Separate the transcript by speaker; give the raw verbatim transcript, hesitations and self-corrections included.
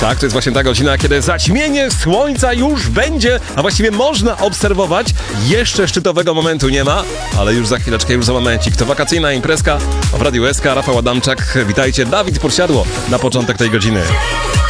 Speaker 1: Tak, to jest właśnie ta godzina, kiedy zaćmienie słońca już będzie, a właściwie można obserwować. Jeszcze szczytowego momentu nie ma, ale już za chwileczkę, już za momencik. To wakacyjna imprezka w Radiu S K. Rafał Adamczak, witajcie. Dawid Podsiadło na początek tej godziny.